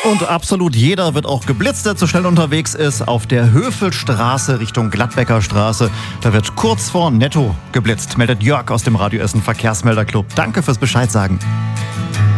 Und absolut jeder wird auch geblitzt, der zu schnell unterwegs ist. Auf der Hövelstraße Richtung Gladbecker Straße. Da wird kurz vor Netto geblitzt, meldet Jörg aus dem Radio Essen Verkehrsmelderclub. Danke fürs Bescheid sagen.